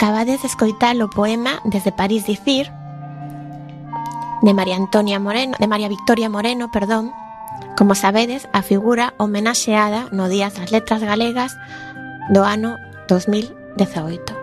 Acabades de escoitar o poema Desde París dicir de María Victoria Moreno, como sabedes, a figura homenaxeada no Día das Letras Galegas do ano 2018.